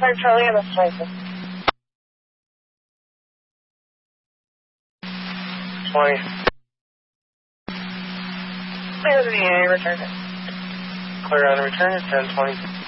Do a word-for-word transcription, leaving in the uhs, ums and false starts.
Sorry, Charlie, I missed twenty-six. twenty. Clear the V A, return it. Clear on the return at ten twenty.